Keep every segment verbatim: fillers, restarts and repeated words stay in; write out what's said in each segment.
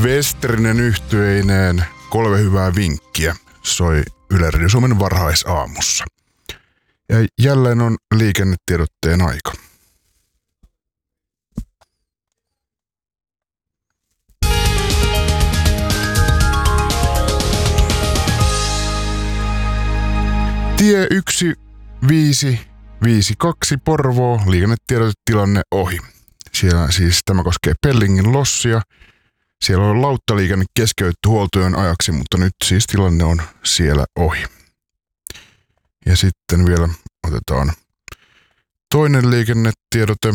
Westerinen yhtyeineen Kolme hyvää vinkkiä soi Yle Radio Suomen varhaisaamussa. Ja jälleen on liikennetiedotteen aika. Tie yksi viisi viisi kaksi Porvoo, liikennetiedotetilanne ohi. Siellä siis tämä koskee Pellingin lossia. Siellä on lauttaliikenne keskeytty huoltojen ajaksi, mutta nyt siis tilanne on siellä ohi. Ja sitten vielä otetaan toinen liikennetiedote.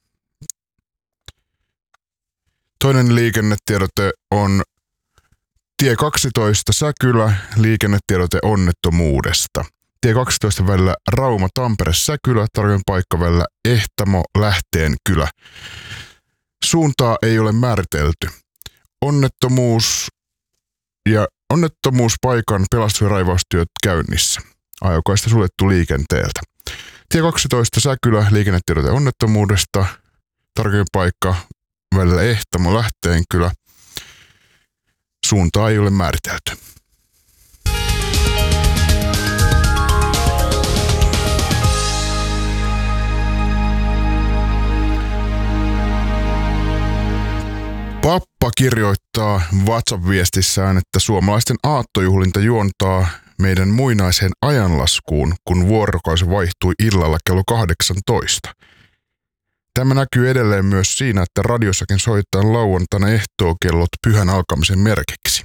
Toinen liikennetiedote on tie kaksitoista Säkylä, liikennetiedote onnettomuudesta. Tie kaksitoista välillä Rauma-Tampere-Säkylä, tarjoin paikka välillä Ehtamo-Lähteenkylä. Suuntaa ei ole määritelty. Onnettomuus ja onnettomuuspaikan pelastus- ja raivaustyöt käynnissä. Ajokaista suljettu liikenteeltä. Tie kaksitoista Säkylä, liikennetiedote onnettomuudesta. Tarkoin paikka välillä Ehtamo-Lähteenkylä. Suuntaa ei ole määritelty. Pappa kirjoittaa WhatsApp-viestissään, että suomalaisten aattojuhlinta juontaa meidän muinaiseen ajanlaskuun, kun vuorokausi vaihtui illalla kello kahdeksantoista. Tämä näkyy edelleen myös siinä, että radiossakin soitetaan lauantaina ehtookellot pyhän alkamisen merkiksi.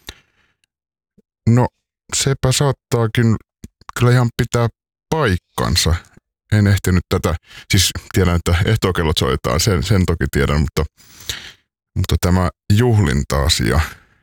No, sepä saattaakin kyllä ihan pitää paikkansa. En ehtinyt tätä, siis tiedän, että ehtookellot soitetaan, sen, sen toki tiedän, mutta... Mutta tämä juhlinta-asia,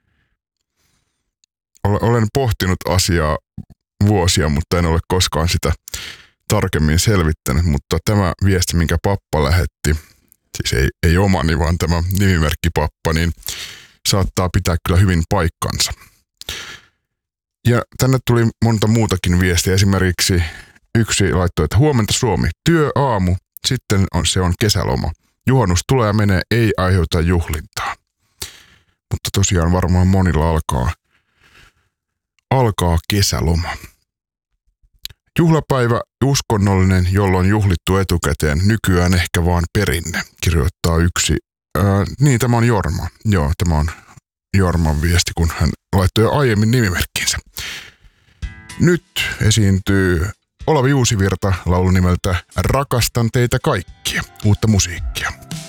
olen pohtinut asiaa vuosia, mutta en ole koskaan sitä tarkemmin selvittänyt. Mutta tämä viesti, minkä pappa lähetti, siis ei, ei omani, vaan tämä nimimerkki pappa, niin saattaa pitää kyllä hyvin paikkansa. Ja tänne tuli monta muutakin viestiä. Esimerkiksi yksi laittoi, että huomenta Suomi, työaamu, sitten on, se on kesäloma. Juhannus tulee ja menee, ei aiheuta juhlintaa. Mutta tosiaan varmaan monilla alkaa, alkaa kesäloma. Juhlapäivä uskonnollinen, jolloin juhlittu etukäteen, nykyään ehkä vaan perinne, kirjoittaa yksi. Ää, niin, tämä on Jorma. Joo, tämä on Jorman viesti, kun hän laittoi jo aiemmin nimimerkkinsä. Nyt esiintyy Olavi Uusivirta laulun nimeltä Rakastan teitä kaikkia. Uutta musiikkia.